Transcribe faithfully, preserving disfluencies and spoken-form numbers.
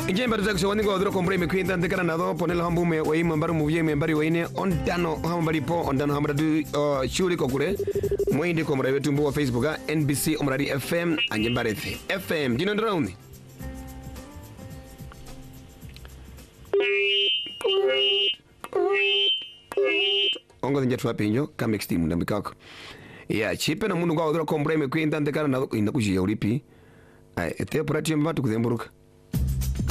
Injemba tutakisho wani kwa dhuro kombre mekwenda ndekana nadho ponela hambume wa ima mbaru muvye membari wa ine ondano hambari po ondano hamradu uh, shuri kokure mwindi komre wetu mbu wa Facebook ha N B C omradi F M anjembarethi F M jino ndrauni ongo dhinja tuwa pinjo kama xtimu ndambikako ya chipe na mundu kwa dhuro kombre mekwenda ndekana nadho inda kushia ulipi ay ete operati mbatu kuthemburuka